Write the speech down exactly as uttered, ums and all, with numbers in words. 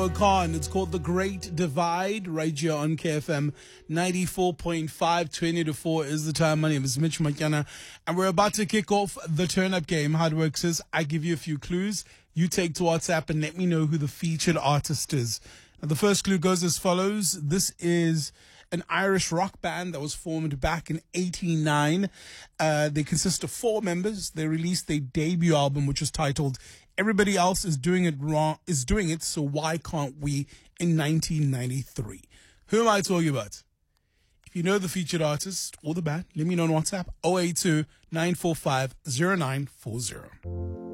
Shiro Khan. It's called The Great Divide, right here on K F M ninety-four point five. twenty to four is the time. My name is Mitch Makiana, and we're about to kick off the turn-up game. How it works is I give you a few clues. You take to WhatsApp and let me know who the featured artist is. Now, the first clue goes as follows. This is an Irish rock band that was formed back in eighty-nine. Uh, they consist of four members. They released their debut album, which was titled Everybody Else Is Doing It Wrong, Is Doing It, So Why Can't We, in nineteen ninety-three. Who am I talking about? If you know the featured artist or the band, let me know on WhatsApp, oh eight two, nine four five, oh nine four oh.